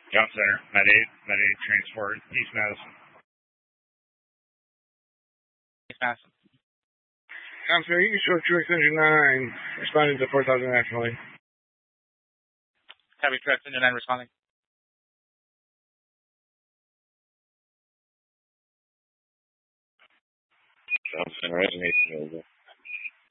Job Center, Med 8 transport, East Madison. East Madison. Job Center, you can show Truex Engine 9, responding to 4,000 nationally. Copy, Truex Engine 9 responding. Job Center, resonates available.